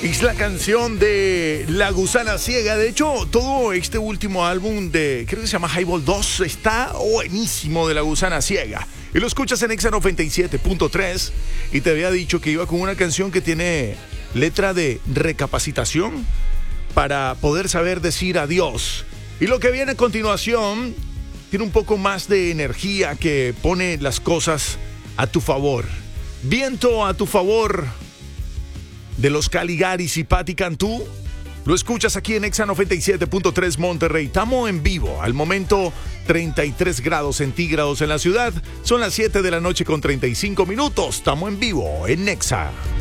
Es la canción de La Gusana Ciega. De hecho, todo este último álbum de, creo que se llama Highball 2, está buenísimo, de La Gusana Ciega. Y lo escuchas en Exa 97.3. Y te había dicho que iba con una canción que tiene letra de recapacitación para poder saber decir adiós. Y lo que viene a continuación tiene un poco más de energía que pone las cosas a tu favor. Viento a tu favor, de los Caligaris y Patti Cantú. Lo escuchas aquí en Exa 97.3 Monterrey. Estamos en vivo. Al momento 33 grados centígrados en la ciudad. Son las 7 de la noche con 35 minutos. Estamos en vivo en Exa.